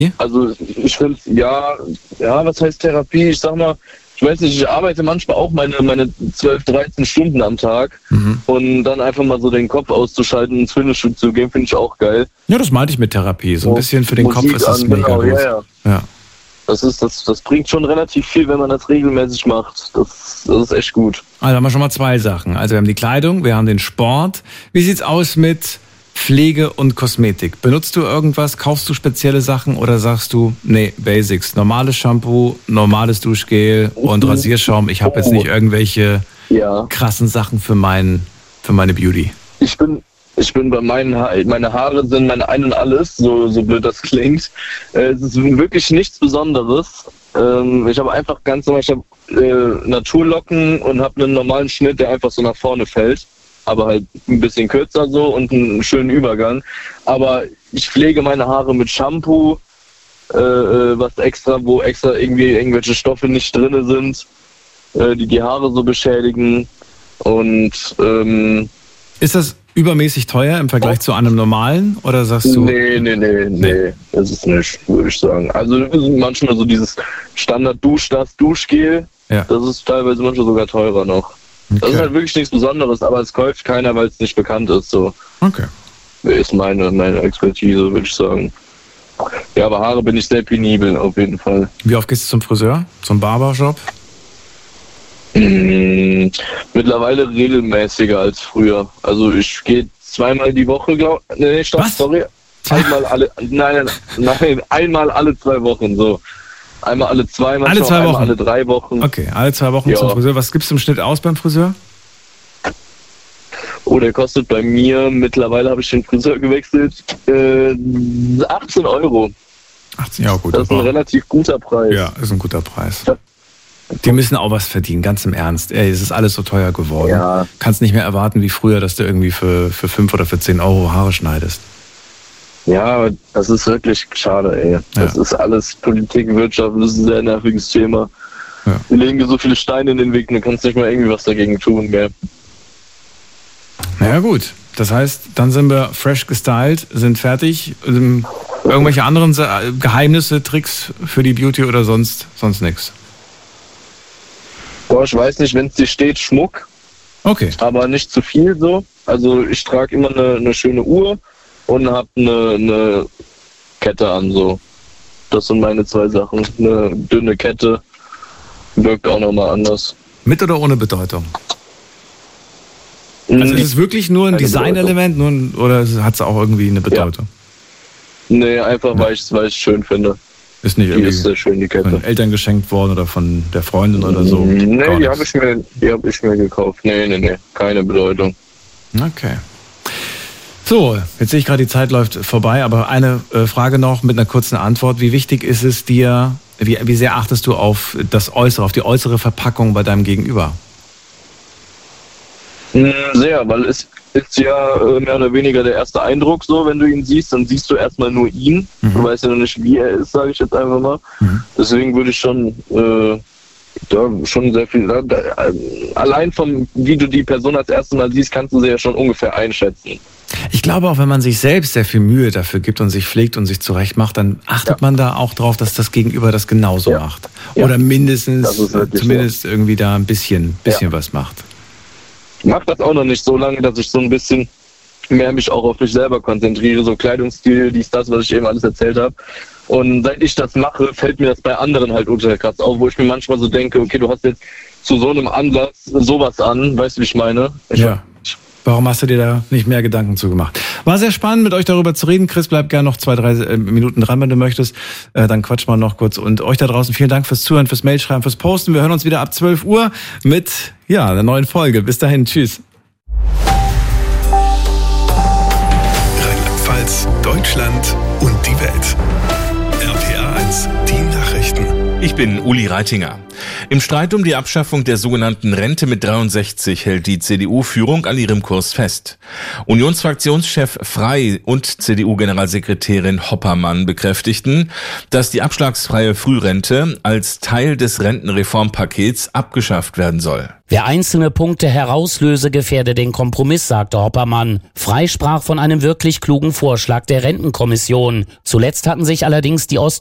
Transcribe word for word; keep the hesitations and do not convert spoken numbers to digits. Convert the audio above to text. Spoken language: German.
Also ich finde, ja, ja, was heißt Therapie? Ich sag mal, ich weiß nicht, ich arbeite manchmal auch meine, meine zwölf, dreizehn Stunden am Tag mhm. und dann einfach mal so den Kopf auszuschalten und ins Fitnessstudio zu gehen, finde ich auch geil. Ja, das meinte ich mit Therapie. So ein und bisschen für den Musik Kopf ist das an, mega genau, gut. Ja, ja. ja. Das, ist, das, das bringt schon relativ viel, wenn man das regelmäßig macht. Das, das ist echt gut. Also haben wir schon mal zwei Sachen. Also wir haben die Kleidung, wir haben den Sport. Wie sieht's aus mit Pflege und Kosmetik? Benutzt du irgendwas? Kaufst du spezielle Sachen oder sagst du, nee, Basics, normales Shampoo, normales Duschgel und Rasierschaum. Ich habe jetzt nicht irgendwelche ja. krassen Sachen für, mein, für meine Beauty. Ich bin, ich bin bei meinen Haaren, meine Haare sind mein Ein und Alles, so, so blöd das klingt. Äh, es ist wirklich nichts Besonderes. Ähm, ich habe einfach ganz normal, ich habe äh, Naturlocken und habe einen normalen Schnitt, der einfach so nach vorne fällt. Aber halt ein bisschen kürzer so und einen schönen Übergang. Aber ich pflege meine Haare mit Shampoo, äh, was extra, wo extra irgendwie irgendwelche Stoffe nicht drin sind, äh, die die Haare so beschädigen. Und ähm, ist das übermäßig teuer im Vergleich zu einem normalen? Oder sagst du? Nee, nee, nee, nee, das ist nicht, würde ich sagen. Also manchmal so dieses Standard-Dusch, das Duschgel, ja. Das ist teilweise manchmal sogar teurer noch. Okay. Das ist halt wirklich nichts Besonderes, aber es kauft keiner, weil es nicht bekannt ist. So. Okay. Ist meine, meine Expertise, würde ich sagen. Ja, aber Haare bin ich sehr penibel, auf jeden Fall. Wie oft gehst du zum Friseur? Zum Barbershop? Mmh, mittlerweile regelmäßiger als früher. Also ich gehe zweimal die Woche, glaube ich. Nee, stopp, Was? sorry. Einmal alle, nein, nein, nein, einmal alle zwei Wochen, so. Einmal alle zwei, manchmal alle zwei Wochen. Alle drei Wochen. Okay, alle zwei Wochen ja. zum Friseur. Was gibst du im Schnitt aus beim Friseur? Oh, der kostet bei mir, mittlerweile habe ich den Friseur gewechselt, äh, achtzehn Euro. achtzehn, ja gut. Das ist ein relativ guter Preis. Ja, ist ein guter Preis. Die müssen auch was verdienen, ganz im Ernst. Ey, es ist alles so teuer geworden. Ja. Kannst nicht mehr erwarten wie früher, dass du irgendwie für, für fünf oder für zehn Euro Haare schneidest. Ja, das ist wirklich schade, ey. Das ja. ist alles Politik, Wirtschaft, das ist ein sehr nerviges Thema. Ja. Wir legen dir so viele Steine in den Weg, du kannst nicht mal irgendwie was dagegen tun, gell? Naja gut, das heißt, dann sind wir fresh gestylt, sind fertig. Irgendwelche anderen Geheimnisse, Tricks für die Beauty oder sonst, sonst nichts? Boah, ich weiß nicht, wenn es dir steht, Schmuck. Okay. Aber nicht zu viel so. Also ich trage immer eine, eine schöne Uhr und habe eine, eine Kette an, so. Das sind meine zwei Sachen. Eine dünne Kette wirkt auch nochmal anders. Mit oder ohne Bedeutung? Also ist es wirklich nur ein Designelement oder hat es auch irgendwie eine Bedeutung? Ja. Nee, einfach ja. weil ich es weil schön finde. Ist nicht die irgendwie ist sehr schön, die Kette. Von Eltern geschenkt worden oder von der Freundin oder so? Nee, die habe ich, mir, hab ich mir gekauft. Nee, nee, nee, keine Bedeutung. Okay. So, jetzt sehe ich gerade, die Zeit läuft vorbei, aber eine äh, Frage noch mit einer kurzen Antwort. Wie wichtig ist es dir, wie, wie sehr achtest du auf das Äußere, auf die äußere Verpackung bei deinem Gegenüber? Sehr, weil es ist ja mehr oder weniger der erste Eindruck so, wenn du ihn siehst, dann siehst du erstmal nur ihn. Mhm. Du weißt ja noch nicht, wie er ist, sage ich jetzt einfach mal. Mhm. Deswegen würde ich schon, äh, da schon sehr viel, da, allein vom, wie du die Person als erstes Mal siehst, kannst du sie ja schon ungefähr einschätzen. Ich glaube auch, wenn man sich selbst sehr viel Mühe dafür gibt und sich pflegt und sich zurecht macht, dann achtet ja. man da auch drauf, dass das Gegenüber das genauso ja. macht. Oder ja. mindestens, zumindest so. irgendwie da ein bisschen, bisschen ja. was macht. Ich mache das auch noch nicht so lange, dass ich so ein bisschen mehr mich auch auf mich selber konzentriere, so Kleidungsstil, dies, das, was ich eben alles erzählt habe. Und seit ich das mache, fällt mir das bei anderen halt ultra krass auf, wo ich mir manchmal so denke, okay, du hast jetzt zu so einem Anlass sowas an, weißt du, wie ich meine? Ich ja. Warum hast du dir da nicht mehr Gedanken zu gemacht? War sehr spannend, mit euch darüber zu reden. Chris, bleib gerne noch zwei, drei Minuten dran, wenn du möchtest. Äh, dann quatsch mal noch kurz. Und euch da draußen vielen Dank fürs Zuhören, fürs Mailschreiben, fürs Posten. Wir hören uns wieder ab zwölf Uhr mit ja, einer neuen Folge. Bis dahin, tschüss. Rheinland-Pfalz, Deutschland und die Welt. R P R eins, die Nachrichten. Ich bin Uli Reitinger. Im Streit um die Abschaffung der sogenannten Rente mit dreiundsechzig hält die C D U-Führung an ihrem Kurs fest. Unionsfraktionschef Frey und C D U-Generalsekretärin Hoppermann bekräftigten, dass die abschlagsfreie Frührente als Teil des Rentenreformpakets abgeschafft werden soll. Wer einzelne Punkte herauslöse, gefährde den Kompromiss, sagte Hoppermann. Frey sprach von einem wirklich klugen Vorschlag der Rentenkommission. Zuletzt hatten sich allerdings die Ost